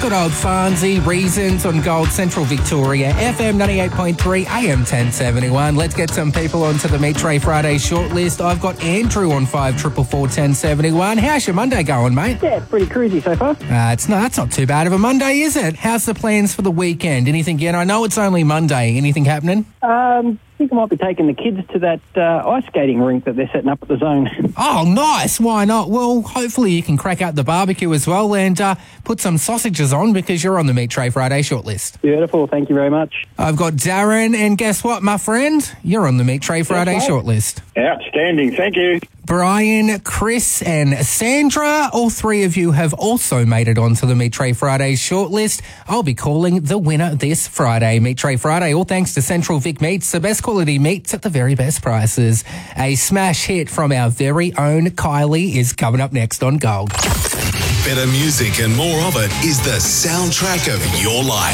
Good old Farnsey, Reasons on Gold Central Victoria, FM 98.3, AM 1071. Let's get some people onto the Meet Trey Friday shortlist. I've got Andrew on 5444 1071. How's your Monday going, mate? Yeah, pretty cruisy so far. That's not too bad of a Monday, is it? How's the plans for the weekend? Anything yet? I know it's only Monday. Anything happening? I think I might be taking the kids to that ice skating rink that they're setting up at the Zone. Oh, nice. Why not? Well, hopefully you can crack out the barbecue as well and put some sausages on because you're on the Meet Trey Friday shortlist. Beautiful, thank you very much. I've got Darren, and guess what, my friend? You're on the Meet Trey Friday shortlist. Outstanding, thank you. Brian, Chris and Sandra, all three of you have also made it onto the Meet Trey Friday shortlist. I'll be calling the winner this Friday. Meet Trey Friday, all thanks to Central Vic Meats, the best quality meats at the very best prices. A smash hit from our very own Kylie is coming up next on Gold. Better music and more of it is the soundtrack of your life.